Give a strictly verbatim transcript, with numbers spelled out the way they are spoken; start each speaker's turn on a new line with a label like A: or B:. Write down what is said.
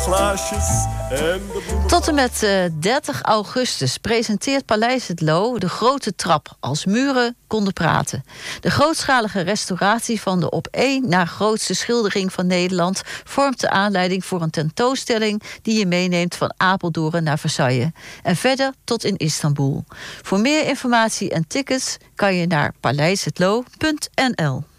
A: Glaasjes en de bloemen.
B: Tot en met uh, dertig augustus presenteert Paleis Het Loo de grote trap als muren konden praten. De grootschalige restauratie van de op één na grootste schildering van Nederland vormt de aanleiding voor een tentoonstelling die je meeneemt van Apeldoorn naar Versailles en verder tot in Istanbul. Voor meer informatie en tickets kan je naar paleis het loo punt n l.